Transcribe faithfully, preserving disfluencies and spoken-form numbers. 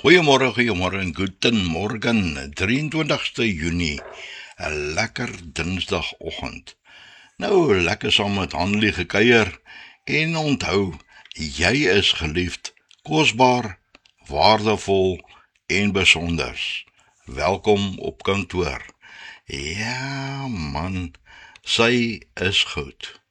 Goeiemorgen, goeiemorgen, guten morgen, drieëntwintigste Junie, 'n lekker dinsdagoggend. Nou, lekker saam met Hanlie gekuier, en onthou, jy is geliefd, kosbaar, waardevol en besonders. Welkom op kantoor. Ja man, sy is goed.